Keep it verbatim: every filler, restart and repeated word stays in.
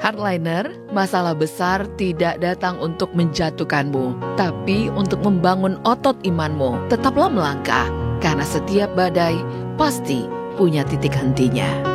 Hardliner, masalah besar tidak datang untuk menjatuhkanmu, tapi untuk membangun otot imanmu. Tetaplah melangkah, karena setiap badai pasti punya titik hentinya.